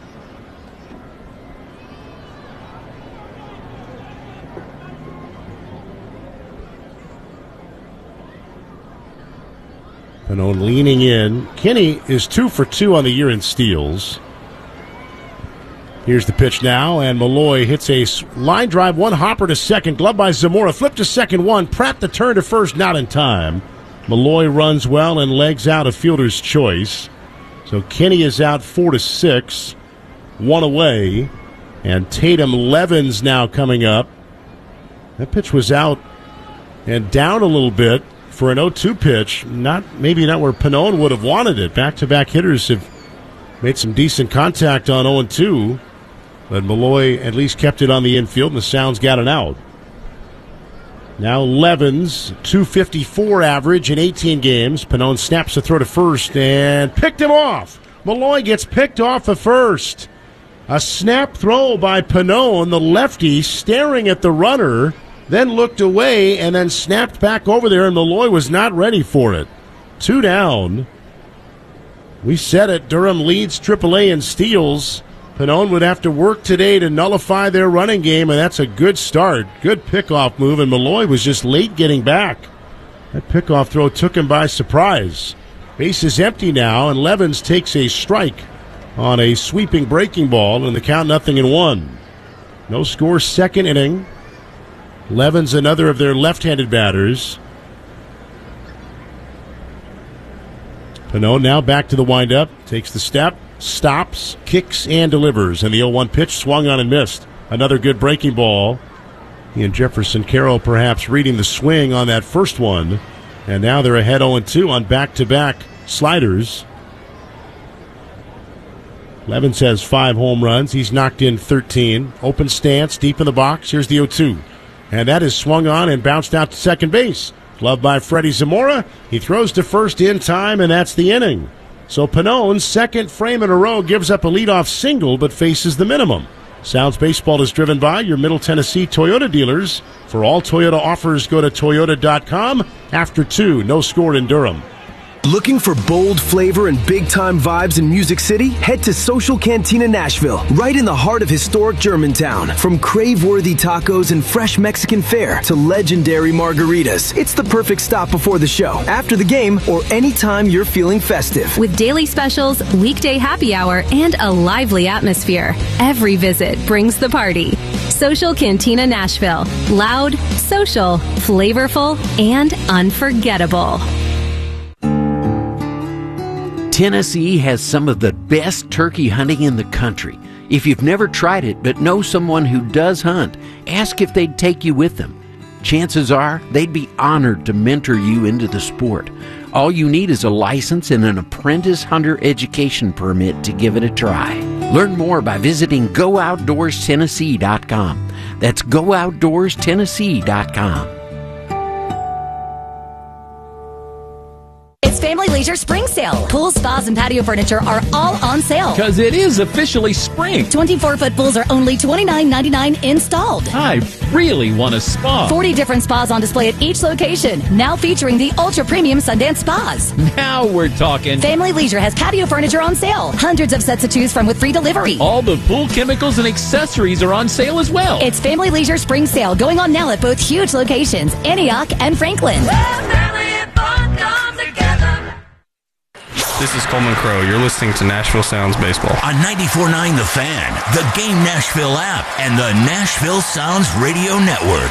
Pannone leaning in. Kinney is 2 for 2 on the year in steals. Here's the pitch now, and Malloy hits a line drive, one hopper to second, glove by Zamora, flip to second one, Pratt the turn to first, not in time. Malloy runs well and legs out a fielder's choice. So Kinney is out 4-6, 1 away, and Tatum Levens now coming up. That pitch was out and down a little bit for an 0-2 pitch. Maybe not where Pannone would have wanted it. Back-to-back hitters have made some decent contact on 0-2. But Malloy at least kept it on the infield, and the Sounds got it out. Now Levens, 254 average in 18 games. Pannone snaps a throw to first and picked him off. Malloy gets picked off at first. A snap throw by Pannone, the lefty, staring at the runner, then looked away and then snapped back over there, and Malloy was not ready for it. 2 down. We said it, Durham leads AAA in steals. Pannone would have to work today to nullify their running game, and that's a good start. Good pickoff move, and Malloy was just late getting back. That pickoff throw took him by surprise. Base is empty now, and Levens takes a strike on a sweeping breaking ball, and the count 0-1. No score, second inning. Levens, another of their left-handed batters. Pannone now back to the windup, takes the step, stops, kicks, and delivers. And the 0-1 pitch swung on and missed. Another good breaking ball. He and Jefferson Carroll perhaps reading the swing on that first one. And now they're ahead 0-2 on back-to-back sliders. Levens has 5 home runs. He's knocked in 13. Open stance, deep in the box. Here's the 0-2. And that is swung on and bounced out to second base. Gloved by Freddie Zamora. He throws to first in time, and that's the inning. So Pannone's second frame in a row gives up a leadoff single but faces the minimum. Sounds Baseball is driven by your Middle Tennessee Toyota dealers. For all Toyota offers, go to Toyota.com. After 2, no score in Durham. Looking for bold flavor and big-time vibes in Music City? Head to Social Cantina Nashville, right in the heart of historic Germantown. From crave-worthy tacos and fresh Mexican fare to legendary margaritas, it's the perfect stop before the show, after the game, or anytime you're feeling festive. With daily specials, weekday happy hour, and a lively atmosphere, every visit brings the party. Social Cantina Nashville. Loud, social, flavorful, and unforgettable. Tennessee has some of the best turkey hunting in the country. If you've never tried it but know someone who does hunt, ask if they'd take you with them. Chances are they'd be honored to mentor you into the sport. All you need is a license and an apprentice hunter education permit to give it a try. Learn more by visiting GoOutdoorsTennessee.com. That's GoOutdoorsTennessee.com. It's Family Leisure Spring Sale. Pools, spas, and patio furniture are all on sale. Because it is officially spring. 24-foot pools are only $29.99 installed. I really want a spa. 40 different spas on display at each location. Now featuring the ultra-premium Sundance Spas. Now we're talking. Family Leisure has patio furniture on sale. Hundreds of sets to choose from with free delivery. All the pool chemicals and accessories are on sale as well. It's Family Leisure Spring Sale going on now at both huge locations, Antioch and Franklin. This is Coleman Crow. You're listening to Nashville Sounds Baseball. On 94.9 The Fan, the Game Nashville app, and the Nashville Sounds Radio Network.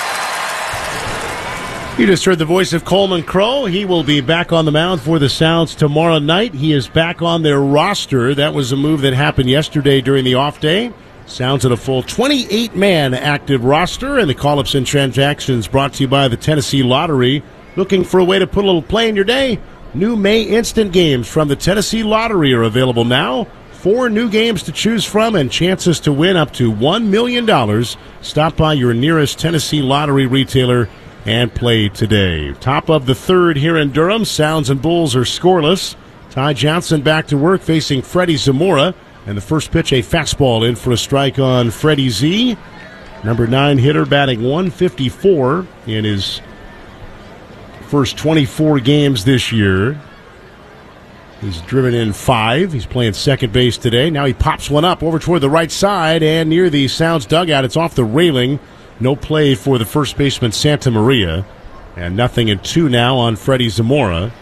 You just heard the voice of Coleman Crow. He will be back on the mound for the Sounds tomorrow night. He is back on their roster. That was a move that happened yesterday during the off day. Sounds at a full 28-man active roster, and the call-ups and transactions brought to you by the Tennessee Lottery. Looking for a way to put a little play in your day? New May Instant Games from the Tennessee Lottery are available now. 4 new games to choose from and chances to win up to $1 million. Stop by your nearest Tennessee Lottery retailer and play today. Top of the third here in Durham. Sounds and Bulls are scoreless. Ty Johnson back to work facing Freddie Zamora. And the first pitch, a fastball in for a strike on Freddie Z. Number 9 hitter batting 154 in his first 24 games this year. He's driven in 5. He's playing second base today. Now he pops one up over toward the right side and near the Sounds dugout. It's off the railing. No play for the first baseman, Santa Maria. And 0-2 now on Freddie Zamora.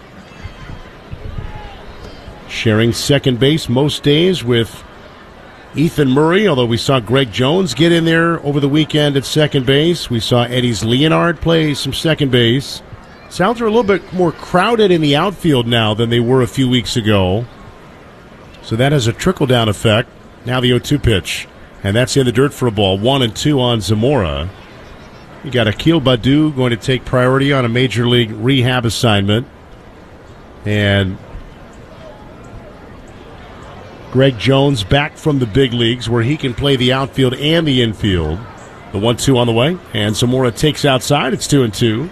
Sharing second base most days with Ethan Murray, although we saw Greg Jones get in there over the weekend at second base. We saw Eddie's Leonard play some second base. Sounds are a little bit more crowded in the outfield now than they were a few weeks ago. So that has a trickle-down effect. Now the 0-2 pitch. And that's in the dirt for a ball. 1-2 on Zamora. You got Akil Baddoo going to take priority on a major league rehab assignment. And Greg Jones back from the big leagues where he can play the outfield and the infield. The 1-2 on the way, and Zamora takes outside. It's 2-2.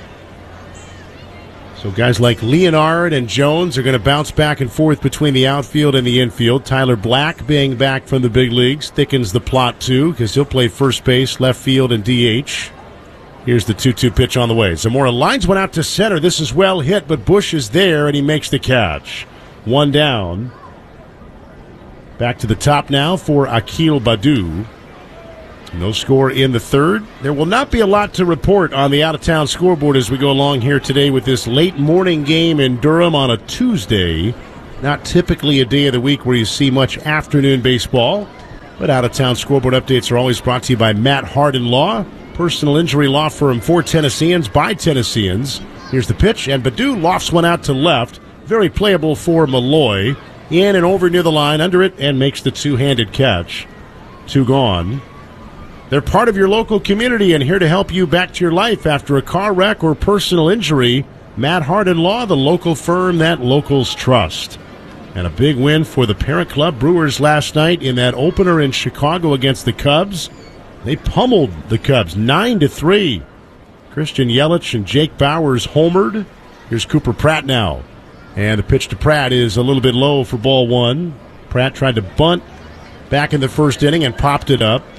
So guys like Leonard and Jones are going to bounce back and forth between the outfield and the infield. Tyler Black being back from the big leagues thickens the plot too, because he'll play first base, left field, and DH. Here's the 2-2 pitch on the way. Zamora lines one out to center. This is well hit, but Bush is there, and he makes the catch. One down. Back to the top now for Akil Baddoo. No score in the third. There will not be a lot to report on the out-of-town scoreboard as we go along here today with this late morning game in Durham on a Tuesday. Not typically a day of the week where you see much afternoon baseball, but out-of-town scoreboard updates are always brought to you by Matt Hardin Law, personal injury law firm for Tennesseans by Tennesseans. Here's the pitch, and Baddoo lofts one out to left. Very playable for Malloy. In and over near the line, under it, and makes the two-handed catch. 2 gone. They're part of your local community and here to help you back to your life after a car wreck or personal injury. Matt Hardin Law, the local firm that locals trust. And a big win for the parent club Brewers last night in that opener in Chicago against the Cubs. They pummeled the Cubs 9-3. Christian Yelich and Jake Bauers homered. Here's Cooper Pratt now. And the pitch to Pratt is a little bit low for ball 1. Pratt tried to bunt back in the first inning and popped it up.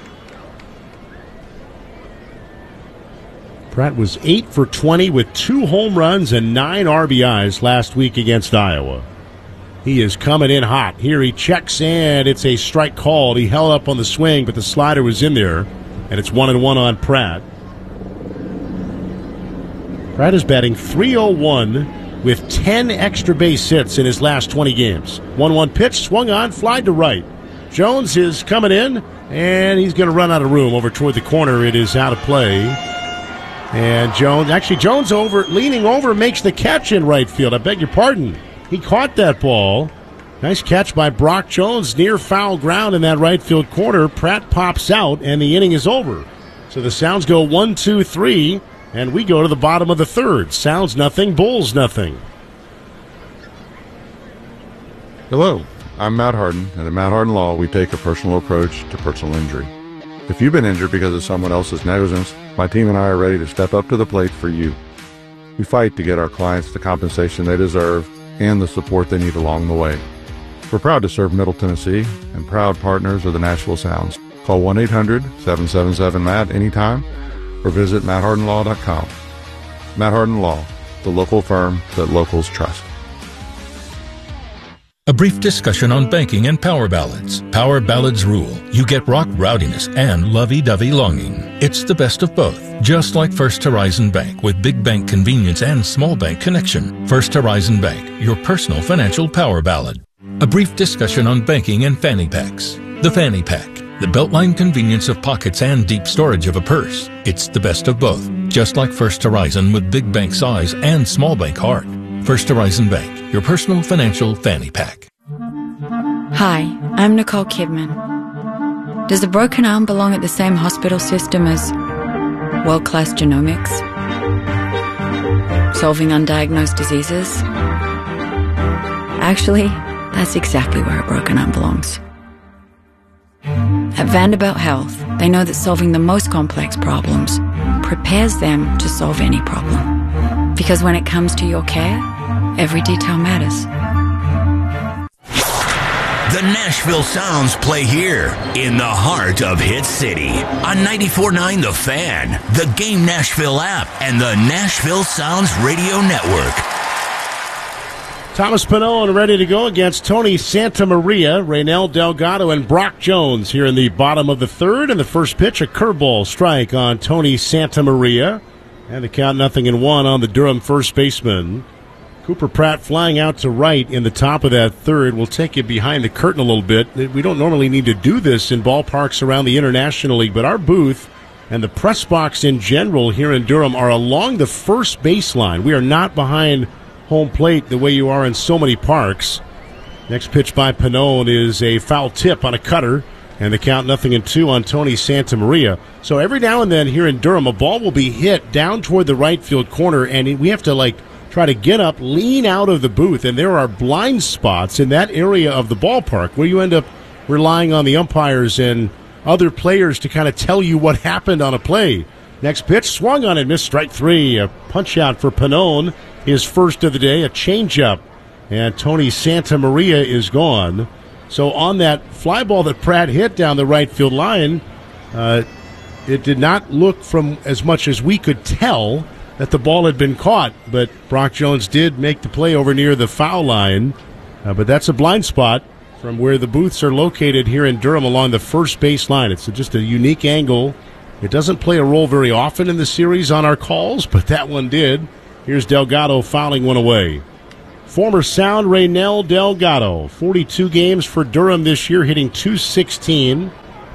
Pratt was 8 for 20 with 2 home runs and 9 RBIs last week against Iowa. He is coming in hot. Here he checks, and it's a strike called. He held up on the swing, but the slider was in there, and it's 1-1 on Pratt. Pratt is batting .301 with 10 extra base hits in his last 20 games. 1-1 pitch, swung on, flied to right. Jones is coming in, and he's going to run out of room over toward the corner. It is out of play. And Jones leaning over, makes the catch in right field. I beg your pardon. He caught that ball. Nice catch by Brock Jones near foul ground in that right field corner. Pratt pops out, and the inning is over. So the Sounds go 1-2-3, and we go to the bottom of the third. Sounds nothing, Bulls nothing. Hello, I'm Matt Hardin, and at Matt Hardin Law, we take a personal approach to personal injury. If you've been injured because of someone else's negligence, my team and I are ready to step up to the plate for you. We fight to get our clients the compensation they deserve and the support they need along the way. We're proud to serve Middle Tennessee and proud partners of the Nashville Sounds. Call 1-800-777-MATT anytime or visit matthardinlaw.com. Matt Hardin Law, the local firm that locals trust. A brief discussion on banking and power ballads. Power ballads rule. You get rock rowdiness and lovey-dovey longing. It's the best of both. Just like First Horizon Bank with big bank convenience and small bank connection. First Horizon Bank, your personal financial power ballad. A brief discussion on banking and fanny packs. The fanny pack. The beltline convenience of pockets and deep storage of a purse. It's the best of both. Just like First Horizon with big bank size and small bank heart. First Horizon Bank, your personal financial fanny pack. Hi, I'm Nicole Kidman. Does a broken arm belong at the same hospital system as world-class genomics? Solving undiagnosed diseases? Actually, that's exactly where a broken arm belongs. At Vanderbilt Health, they know that solving the most complex problems prepares them to solve any problem. Because when it comes to your care, every detail matters. The Nashville Sounds play here in the heart of Hit City on 94.9 The Fan, the Game Nashville app, and the Nashville Sounds Radio Network. Thomas Pannone ready to go against Tony Santamaria, Reynel Delgado, and Brock Jones here in the bottom of the third. And the first pitch, a curveball strike on Tony Santamaria. And the count 0-1 on the Durham first baseman. Cooper Pratt flying out to right in the top of that third. We'll take you behind the curtain a little bit. We don't normally need to do this in ballparks around the International League, but our booth and the press box in general here in Durham are along the first baseline. We are not behind home plate the way you are in so many parks. Next pitch by Pannone is a foul tip on a cutter, and the count 0-2 on Tony Santamaria. So every now and then here in Durham, a ball will be hit down toward the right field corner, and we have to try to get up, lean out of the booth, and there are blind spots in that area of the ballpark where you end up relying on the umpires and other players to kind of tell you what happened on a play. Next pitch, swung on and missed, strike three. A punch out for Pannone, his first of the day, a changeup. And Tony Santamaria is gone. So on that fly ball that Pratt hit down the right field line, it did not look from as much as we could tell that the ball had been caught. But Brock Jones did make the play over near the foul line. But that's a blind spot from where the booths are located here in Durham along the first base line. It's just a unique angle. It doesn't play a role very often in the series on our calls, but that one did. Here's Delgado fouling one away. Former Sound Raynel Delgado, 42 games for Durham this year, hitting .216.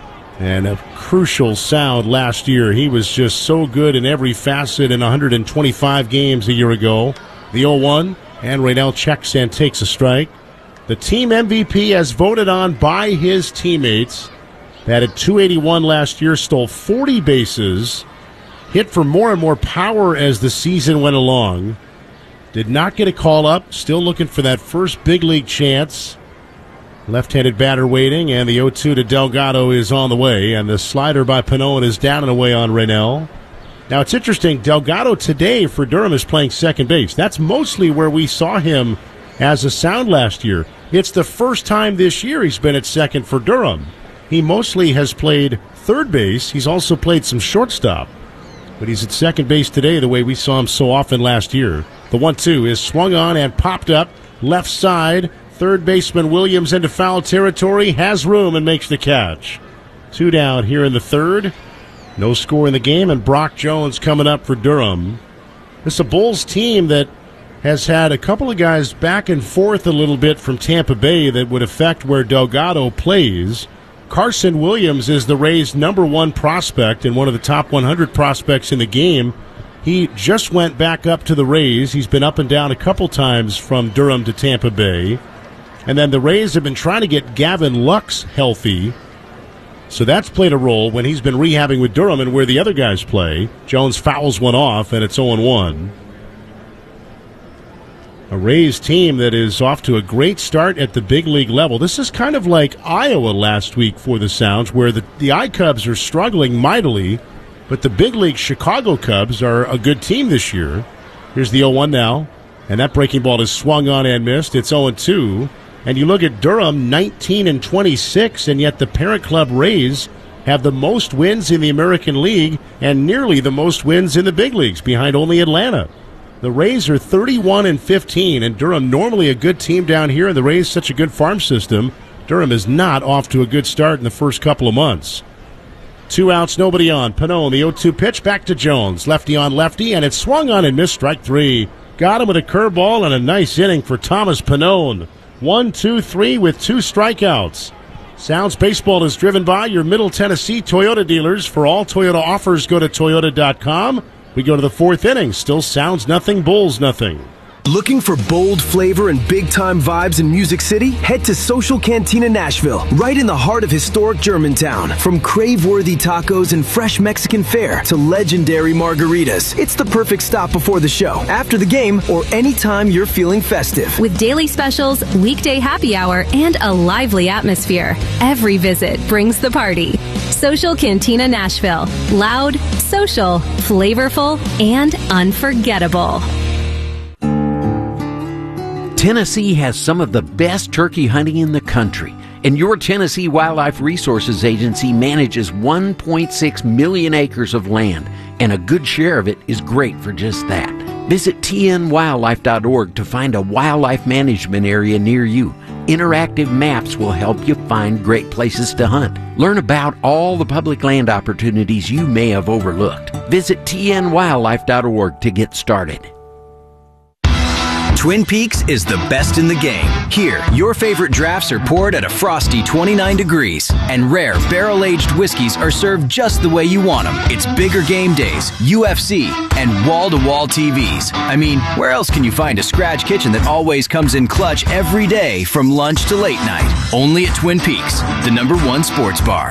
And a crucial Sound last year. He was just so good in every facet in 125 games a year ago. The 0-1, and Raynel checks and takes a strike. The team MVP as voted on by his teammates. Batted .281 last year, stole 40 bases, hit for more and more power as the season went along. Did not get a call up, still looking for that first big league chance. Left-handed batter waiting, and the 0-2 to Delgado is on the way, and the slider by Pannone is down and away on Raynel. Now it's interesting, Delgado today for Durham is playing second base. That's mostly where we saw him as a Sound last year. It's the first time this year he's been at second for Durham. He mostly has played third base. He's also played some shortstop. But he's at second base today the way we saw him so often last year. The 1-2 is swung on and popped up. Left side. Third baseman Williams into foul territory. Has room and makes the catch. 2 down here in the third. No score in the game, and Brock Jones coming up for Durham. This is a Bulls team that has had a couple of guys back and forth a little bit from Tampa Bay that would affect where Delgado plays. Carson Williams is the Rays' #1 prospect and one of the top 100 prospects in the game. He just went back up to the Rays. He's been up and down a couple times from Durham to Tampa Bay. And then the Rays have been trying to get Gavin Lux healthy. So that's played a role when he's been rehabbing with Durham and where the other guys play. Jones fouls one off, and it's 0-1. A Rays team that is off to a great start at the big league level. This is kind of like Iowa last week for the Sounds, where the I-Cubs are struggling mightily, but the big league Chicago Cubs are a good team this year. Here's the 0-1 now, and that breaking ball is swung on and missed. It's 0-2. And you look at Durham, 19-26, and yet the parent club Rays have the most wins in the American League and nearly the most wins in the big leagues, behind only Atlanta. The Rays are 31-15, and Durham normally a good team down here, and the Rays such a good farm system. Durham is not off to a good start in the first couple of months. 2 outs, nobody on. Pannone, the 0-2 pitch back to Jones. Lefty on lefty, and it's swung on and missed, strike 3. Got him with a curveball and a nice inning for Thomas Pannone. 1-2-3 with 2 strikeouts. Sounds Baseball is driven by your Middle Tennessee Toyota dealers. For all Toyota offers, go to Toyota.com. We go to the 4th inning. Still Sounds nothing, Bulls nothing. Looking for bold flavor and big-time vibes in Music City? Head to Social Cantina Nashville, right in the heart of historic Germantown. From crave-worthy tacos and fresh Mexican fare to legendary margaritas, it's the perfect stop before the show, after the game, or anytime you're feeling festive. With daily specials, weekday happy hour, and a lively atmosphere, every visit brings the party. Social Cantina Nashville. Loud, social, flavorful, and unforgettable. Tennessee has some of the best turkey hunting in the country, and your Tennessee Wildlife Resources Agency manages 1.6 million acres of land, and a good share of it is great for just that. Visit tnwildlife.org to find a wildlife management area near you. Interactive maps will help you find great places to hunt. Learn about all the public land opportunities you may have overlooked. Visit tnwildlife.org to get started. Twin Peaks is the best in the game. Here, your favorite drafts are poured at a frosty 29 degrees, and rare barrel-aged whiskeys are served just the way you want them. It's bigger game days, UFC, and wall-to-wall TVs. I mean, where else can you find a scratch kitchen that always comes in clutch every day from lunch to late night? Only at Twin Peaks, the #1 sports bar.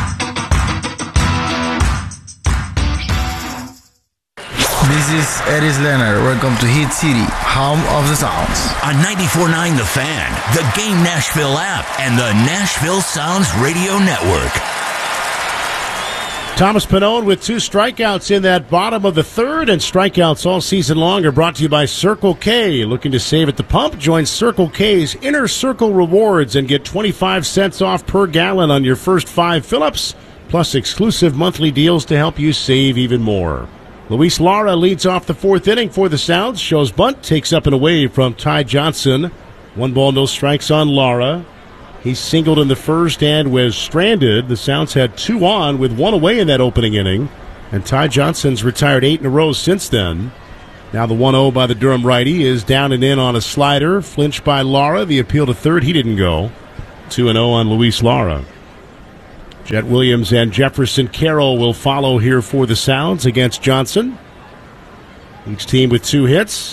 This is Eris Leonard. Welcome to Hit City, home of the Sounds. On 94.9 The Fan, the Game Nashville app, and the Nashville Sounds Radio Network. Thomas Pannone with 2 strikeouts in that bottom of the third, and strikeouts all season long are brought to you by Circle K. Looking to save at the pump? Join Circle K's Inner Circle Rewards and get 25 cents off per gallon on your first 5 fill-ups, plus exclusive monthly deals to help you save even more. Luis Lara leads off the 4th inning for the Sounds. Shows bunt, takes up and away from Ty Johnson. 1 ball, no strikes on Lara. He singled in the first and was stranded. The Sounds had 2 on with 1 away in that opening inning. And Ty Johnson's retired 8 in a row since then. Now the 1-0 by the Durham righty is down and in on a slider. Flinched by Lara. The appeal to third, he didn't go. 2-0 on Luis Lara. Jet Williams and Jefferson Carroll will follow here for the Sounds against Johnson. Each team with 2 hits.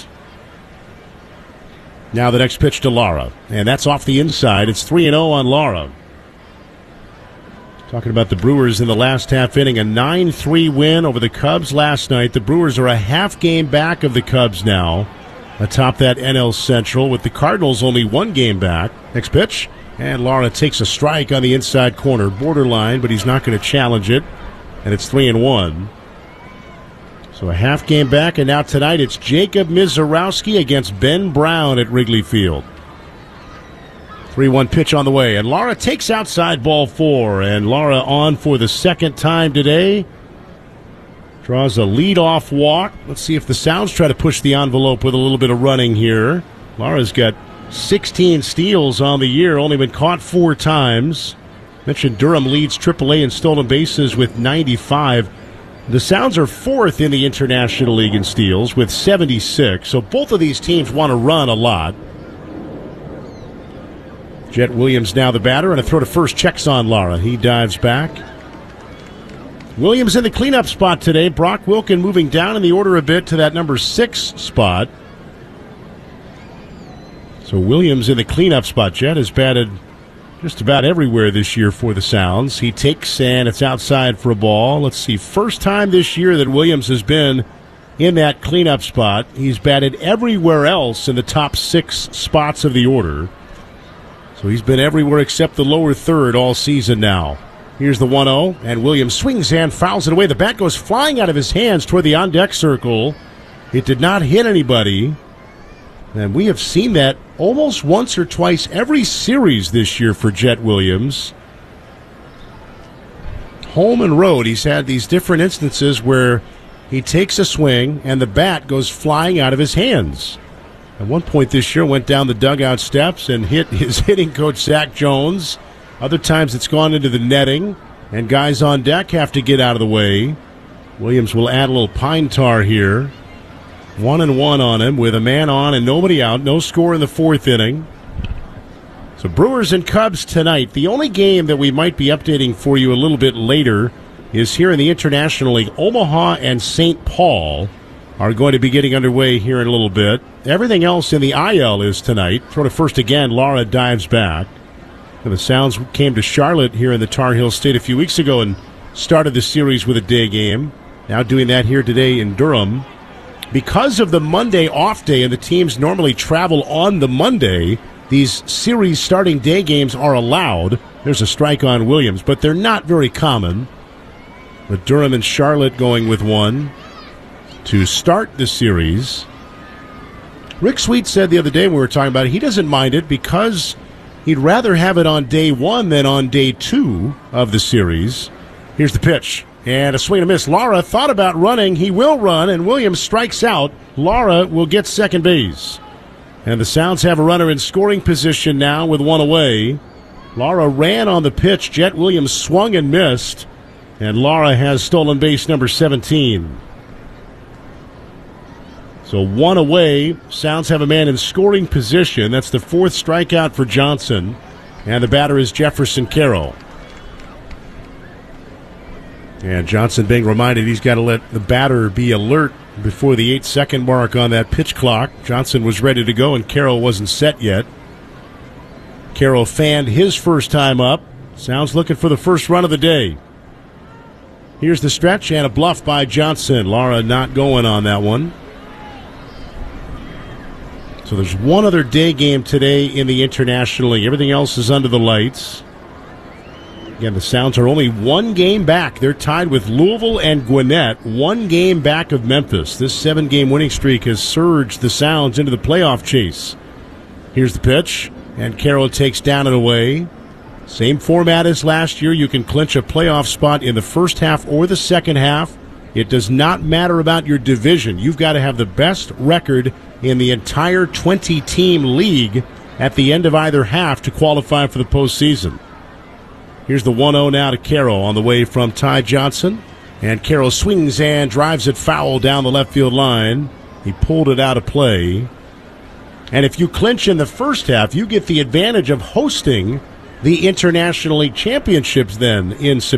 Now the next pitch to Lara, and that's off the inside. It's 3-0 on Lara. Talking about the Brewers in the last half inning, a 9-3 win over the Cubs last night. The Brewers are a half game back of the Cubs now, atop that NL Central, with the Cardinals only 1 game back. Next pitch, and Lara takes a strike on the inside corner, borderline, but he's not going to challenge it, and it's 3-1. So a half game back, and now tonight it's Jacob Mizorowski against Ben Brown at Wrigley Field. 3-1 pitch on the way, and Lara takes outside ball 4, and Lara on for the second time today. Draws a leadoff walk. Let's see if the Sounds try to push the envelope with a little bit of running here. Lara's got 16 steals on the year, only been caught 4 times. Mentioned Durham leads AAA in stolen bases with 95. The Sounds are 4th in the International League in steals with 76, so both of these teams want to run a lot. Jet Williams now the batter, and a throw to first checks on Lara. He dives back. Williams in the cleanup spot today. Brock Wilken moving down in the order a bit to that number 6 spot. So Williams in the cleanup spot. Jet has batted just about everywhere this year for the Sounds. He takes, and it's outside for a ball. Let's see, first time this year that Williams has been in that cleanup spot. He's batted everywhere else in the top 6 spots of the order. So he's been everywhere except the lower third all season now. Here's the 1-0, and Williams swings and fouls it away. The bat goes flying out of his hands toward the on-deck circle. It did not hit anybody. And we have seen that almost once or twice every series this year for Jet Williams. Home and road, he's had these different instances where he takes a swing and the bat goes flying out of his hands. At one point this year, went down the dugout steps and hit his hitting coach, Zach Jones. Other times it's gone into the netting, and guys on deck have to get out of the way. Williams will add a little pine tar here. 1-1 on him with a man on and nobody out. No score in the 4th inning. So Brewers and Cubs tonight. The only game that we might be updating for you a little bit later is here in the International League. Omaha and St. Paul are going to be getting underway here in a little bit. Everything else in the IL is tonight. Throw to first again. Lara dives back. And the Sounds came to Charlotte here in the Tar Heel State a few weeks ago and started the series with a day game. Now doing that here today in Durham. Because of the Monday off day and the teams normally travel on the Monday, these series starting day games are allowed. There's a strike on Williams, but they're not very common. But Durham and Charlotte going with one to start the series. Rick Sweet said the other day when we were talking about it, he doesn't mind it because he'd rather have it on day 1 than on day 2 of the series. Here's the pitch. And a swing and a miss. Lara thought about running. He will run, and Williams strikes out. Lara will get second base. And the Sounds have a runner in scoring position now with 1 away. Lara ran on the pitch. Jet Williams swung and missed. And Lara has stolen base number 17. So 1 away. Sounds have a man in scoring position. That's the 4th strikeout for Johnson. And the batter is Jefferson Carroll. And Johnson being reminded he's got to let the batter be alert before the 8-second mark on that pitch clock. Johnson was ready to go, and Carroll wasn't set yet. Carroll fanned his first time up. Sounds looking for the first run of the day. Here's the stretch and a bluff by Johnson. Lara not going on that one. So there's one other day game today in the International League. Everything else is under the lights. Again, the Sounds are only one game back. They're tied with Louisville and Gwinnett, one game back of Memphis. This 7-game winning streak has surged the Sounds into the playoff chase. Here's the pitch, and Carroll takes down and away. Same format as last year. You can clinch a playoff spot in the first half or the second half. It does not matter about your division. You've got to have the best record in the entire 20-team league at the end of either half to qualify for the postseason. Here's the 1-0 now to Carroll on the way from Ty Johnson. And Carroll swings and drives it foul down the left field line. He pulled it out of play. And if you clinch in the first half, you get the advantage of hosting the International League Championships then in September.